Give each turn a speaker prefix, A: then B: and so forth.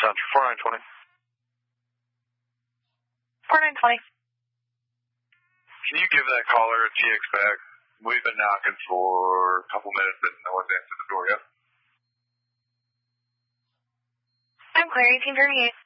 A: Central, 4920.
B: 4920.
A: Can you give that caller a TX back? We've been knocking for a couple minutes and no one's answered the door yet.
B: I'm clear, 1838.